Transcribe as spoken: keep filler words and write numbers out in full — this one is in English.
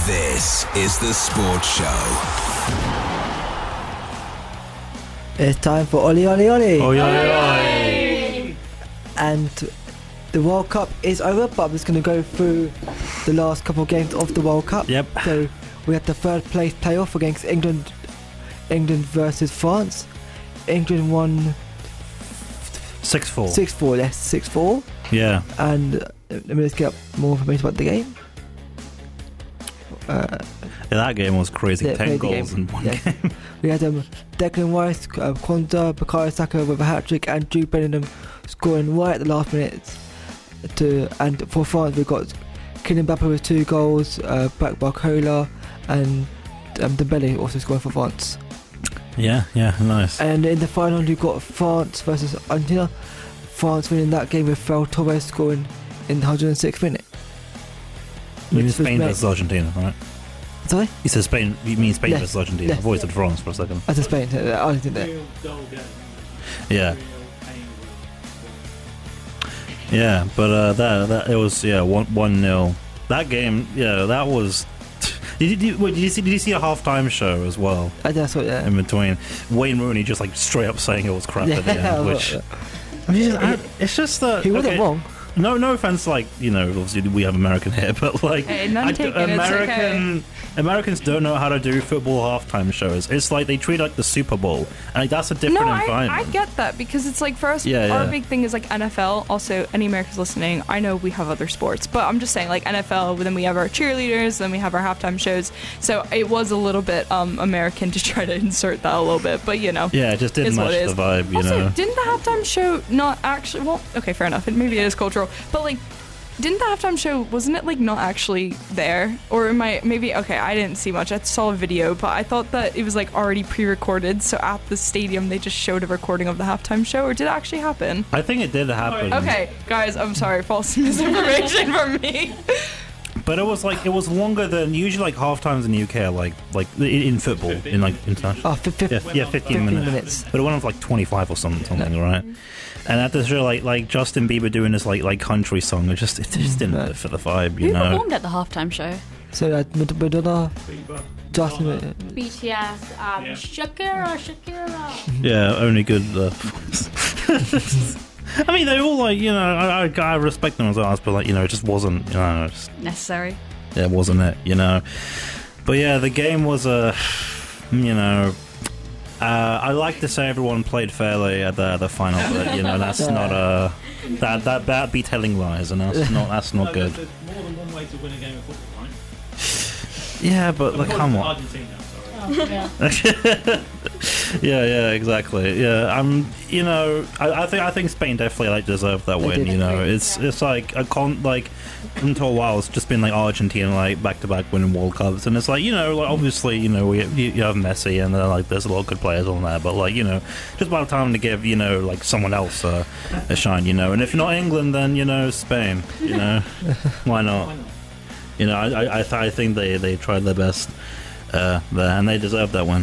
This is the Sports Show. It's time for Oli Oli Oli. Oli Oli Oli. And the World Cup is over, but I'm just going to go through the last couple of games of the World Cup. Yep. So we had the third place playoff against England, England versus France. England won six four. six four, yes, six four. Yeah. And uh, let me just get up more information about the game. Uh, yeah, that game was crazy. Yeah, Ten goals in one yes. game. We had um, Declan Rice, uh, Kwanzaa, Bukayo Saka with a hat-trick, and Jude Bellingham scoring right at the last minute. To, and for France, we got Kylian Mbappe with two goals, uh, Back Barcola, and um, Dembele also scoring for France. Yeah, yeah, nice. And in the final, we got France versus Argentina. France winning that game with Ferran Torres scoring in the one hundred sixth minute. You mean Spain versus Argentina, right? Sorry? You said Spain. You mean Spain Yes. versus Argentina? Yes. I've always said France for a second. I said Spain. uh, Argentina. Yeah. Yeah, but uh, that that it was yeah one one nil. That game, yeah, that was. Did you, did, wait, did you see? Did you see a halftime show as well? I just thought, yeah. In between, Wayne Rooney just like straight up saying it was crap Yeah, at the end, which I mean, I, it's just that He wasn't okay, wrong. No, no offense, like, you know, obviously we have American here, but like, Hey, none I, taken, it's American okay. Americans don't know how to do football halftime shows. It's like they treat it like the Super Bowl, and like, that's a different No, I, environment. I get that because it's like for us, Yeah, our yeah. big thing is like N F L. Also, any Americans listening, I know we have other sports, but I'm just saying like N F L. Then we have our cheerleaders, then we have our halftime shows. So it was a little bit um, American to try to insert that a little bit, but you know, Yeah, it just didn't is what match it the is. vibe, you also, know. didn't the halftime show not actually? Well, okay, fair enough. It, maybe it is cultural, but like. Didn't the halftime show, wasn't it like not actually there? Or am I, maybe, okay, I didn't see much. I saw a video, but I thought that it was like already pre-recorded. So at the stadium, they just showed a recording of the halftime show, or did it actually happen? I think it did happen. Okay, guys, I'm sorry, false misinformation from me. But it was like it was longer than usually. Like half times in the U K are like like in, in football in like international. Oh, fi- fi- yeah, yeah, fifteen, fifteen minutes. minutes. But it went on for like twenty-five or something, something, right? And at this show, like like Justin Bieber doing this like like country song, it just it just didn't No. fit for the vibe, you Who know. performed at the halftime show? So uh, Mad- Madonna, Justin, uh, B T S, um, Shakira, Shakira. Yeah, only good. Uh, I mean, they all like you know. I, I, I respect them as artists, but like you know, it just wasn't. You know, just, Necessary. yeah, it wasn't it. You know. But yeah, the game was a. You know. Uh, I like to say everyone played fairly at the the final, but you know that's Yeah. not a that that that'd be telling lies, and that's not that's not good. There's more than one way to win a game of football, right? Yeah, but like, come on. Argentina, sorry. Yeah, yeah, exactly. Yeah, um, you know, I, I think I think Spain definitely like deserved that They win. did. You know, it's it's like a con like until a while it's just been like Argentina like back to back winning World Cups, and it's like you know, like obviously you know we you, you have Messi and uh, like there's a lot of good players on there, but like you know, just about time to give you know like someone else uh, a shine. You know, and if not England, then you know Spain. You know, why not? You know, I I I, th- I think they they tried their best uh, there, and they deserved that win.